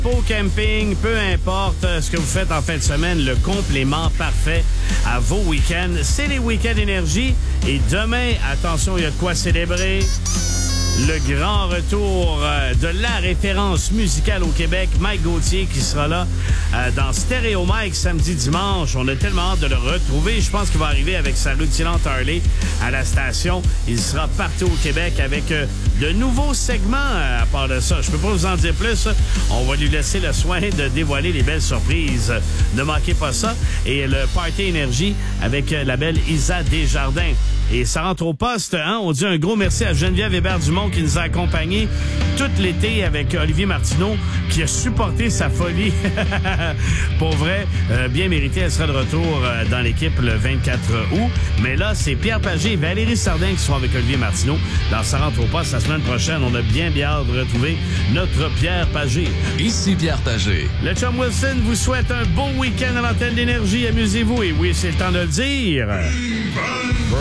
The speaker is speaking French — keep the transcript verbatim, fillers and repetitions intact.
Pour camping, peu importe ce que vous faites en fin de semaine, le complément parfait à vos week-ends, c'est les week-ends énergie. Et demain, attention, il y a de quoi célébrer. Le grand retour de la référence musicale au Québec, Mike Gauthier, qui sera là euh, dans Stéréo Mike samedi, dimanche. On a tellement hâte de le retrouver. Je pense qu'il va arriver avec sa rutilante Harley à la station. Il sera partout au Québec avec euh, de nouveaux segments euh, à part de ça. Je peux pas vous en dire plus. On va lui laisser le soin de dévoiler les belles surprises. Ne manquez pas ça. Et le Party Énergie avec la belle Isa Desjardins. Et ça rentre au poste, hein? On dit un gros merci à Geneviève Hébert-Dumont qui nous a accompagnés tout l'été avec Olivier Martineau qui a supporté sa folie. Pour vrai, euh, bien mérité, elle sera de retour euh, dans l'équipe le vingt-quatre août. Mais là, c'est Pierre Pagé et Valérie Sardin qui sont avec Olivier Martineau dans Ça rentre au poste la semaine prochaine. On a bien bien hâte de retrouver notre Pierre Pagé. Ici Pierre Pagé. Le chum Wilson vous souhaite un beau week-end à l'antenne d'Énergie. Amusez-vous et oui, c'est le temps de le dire.